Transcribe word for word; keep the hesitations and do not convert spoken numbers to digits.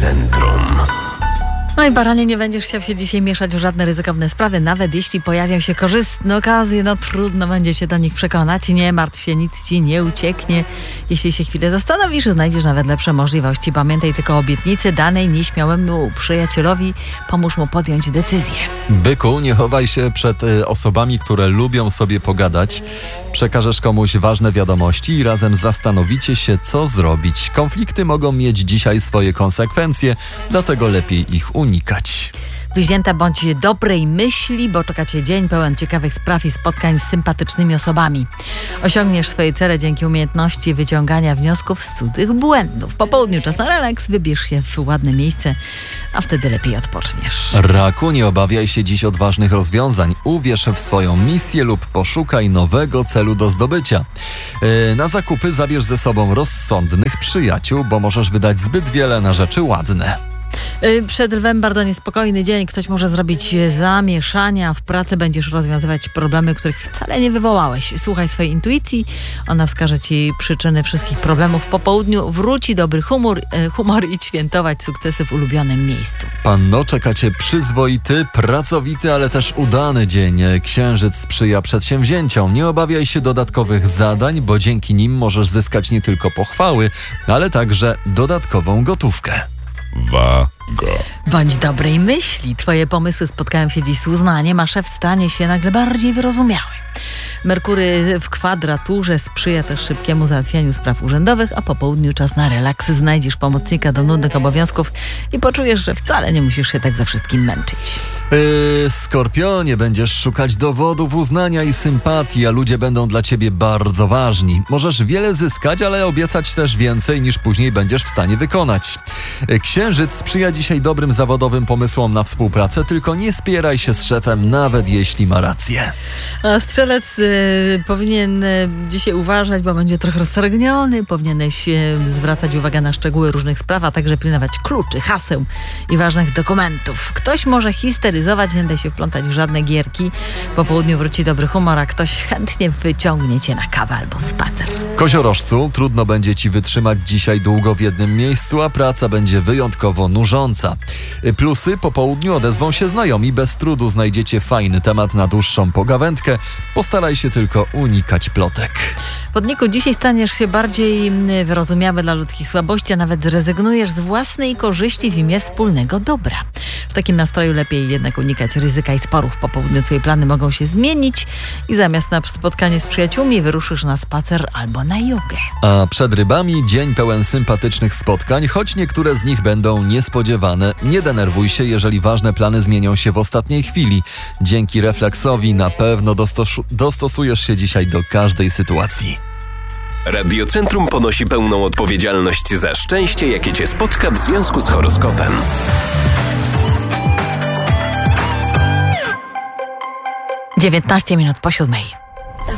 Centrum. No i baranie, nie będziesz chciał się dzisiaj mieszać w żadne ryzykowne sprawy, nawet jeśli pojawią się korzystne okazje, no trudno będzie się do nich przekonać. Nie martw się, nic ci nie ucieknie. Jeśli się chwilę zastanowisz, znajdziesz nawet lepsze możliwości. Pamiętaj tylko o obietnicy danej nieśmiałemu przyjacielowi, pomóż mu podjąć decyzję. Byku, nie chowaj się przed y, osobami, które lubią sobie pogadać. Przekażesz komuś ważne wiadomości i razem zastanowicie się, co zrobić. Konflikty mogą mieć dzisiaj swoje konsekwencje, dlatego lepiej ich unikać. Bliźnięta, bądź dobrej myśli, bo czeka cię dzień pełen ciekawych spraw i spotkań z sympatycznymi osobami. Osiągniesz swoje cele dzięki umiejętności wyciągania wniosków z cudzych błędów. Po południu czas na relaks, wybierz się w ładne miejsce, a wtedy lepiej odpoczniesz. Raku, nie obawiaj się dziś odważnych rozwiązań. Uwierz w swoją misję lub poszukaj nowego celu do zdobycia. Yy, na zakupy zabierz ze sobą rozsądnych przyjaciół, bo możesz wydać zbyt wiele na rzeczy ładne. Przed lwem bardzo niespokojny dzień. Ktoś może zrobić zamieszania. W pracy będziesz rozwiązywać problemy, których wcale nie wywołałeś. Słuchaj swojej intuicji. Ona wskaże ci przyczyny wszystkich problemów. Po południu wróci dobry humor, humor i świętować sukcesy w ulubionym miejscu. Panno, czeka cię przyzwoity, pracowity, ale też udany dzień. Księżyc sprzyja przedsięwzięciom. Nie obawiaj się dodatkowych zadań, bo dzięki nim możesz zyskać nie tylko pochwały, ale także dodatkową gotówkę. Waga. Bądź dobrej myśli. Twoje pomysły spotkają się dziś z uznaniem, a szef stanie się nagle bardziej wyrozumiały. Merkury w kwadraturze sprzyja też szybkiemu załatwianiu spraw urzędowych, a po południu czas na relaks. Znajdziesz pomocnika do nudnych obowiązków i poczujesz, że wcale nie musisz się tak za wszystkim męczyć. Yy, Skorpionie, będziesz szukać dowodów uznania i sympatii, a ludzie będą dla ciebie bardzo ważni. Możesz wiele zyskać, ale obiecać też więcej, niż później będziesz w stanie wykonać. Yy, Księżyc sprzyja dzisiaj dobrym zawodowym pomysłom na współpracę, tylko nie spieraj się z szefem, nawet jeśli ma rację. A strzelec y, powinien y, dzisiaj uważać, bo będzie trochę roztargniony. Powinieneś y, zwracać uwagę na szczegóły różnych spraw, a także pilnować kluczy, haseł i ważnych dokumentów. Ktoś może histeryzować, nie daj się wplątać w żadne gierki. Po południu wróci dobry humor, a ktoś chętnie wyciągnie cię na kawę albo spacer. Koziorożcu, trudno będzie ci wytrzymać dzisiaj długo w jednym miejscu, a praca będzie wyjątkowo nużąca. Plusy: po południu odezwą się znajomi, bez trudu znajdziecie fajny temat na dłuższą pogawędkę. Postaraj się tylko unikać plotek. Podniku, dzisiaj staniesz się bardziej wyrozumiały dla ludzkich słabości, a nawet zrezygnujesz z własnej korzyści w imię wspólnego dobra. W takim nastroju lepiej jednak unikać ryzyka i sporów. Po południu twoje plany mogą się zmienić i zamiast na spotkanie z przyjaciółmi wyruszysz na spacer albo na jogę. A przed rybami dzień pełen sympatycznych spotkań, choć niektóre z nich będą niespodziewane. Nie denerwuj się, jeżeli ważne plany zmienią się w ostatniej chwili. Dzięki refleksowi na pewno dostos- dostosujesz się dzisiaj do każdej sytuacji. Radio Centrum ponosi pełną odpowiedzialność za szczęście, jakie cię spotka w związku z horoskopem. dziewiętnaście minut po siódmej.